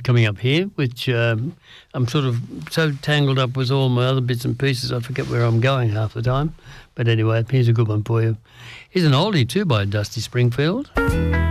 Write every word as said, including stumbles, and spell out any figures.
coming up here, which um, I'm sort of so tangled up with all my other bits and pieces, I forget where I'm going half the time. But anyway, here's a good one for you. Here's an oldie too by Dusty Springfield.